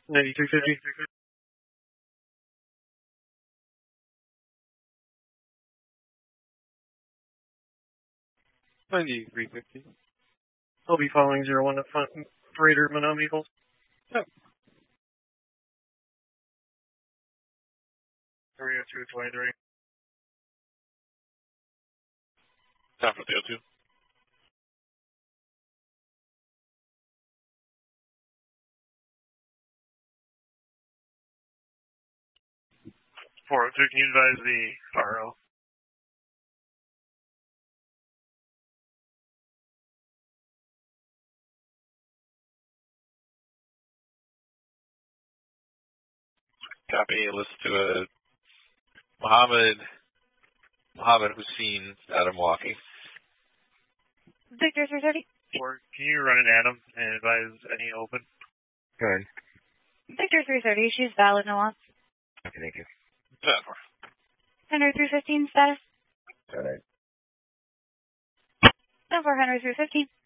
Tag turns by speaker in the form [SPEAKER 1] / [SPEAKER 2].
[SPEAKER 1] 9350. 9350. I'll be following 01 at Freighter Menominee Hold. Yep. 30223.
[SPEAKER 2] Time for the O2.
[SPEAKER 1] Can you advise the RO?
[SPEAKER 2] Copy. Listen to a Mohammed Hussein out of Milwaukee.
[SPEAKER 3] Victor 330.
[SPEAKER 1] Or can you run an Adam and advise any open?
[SPEAKER 4] Good.
[SPEAKER 3] Victor 330, she's valid, no loss.
[SPEAKER 4] Okay, thank you.
[SPEAKER 3] 100 315 status.
[SPEAKER 4] All right.
[SPEAKER 3] No, 400 315.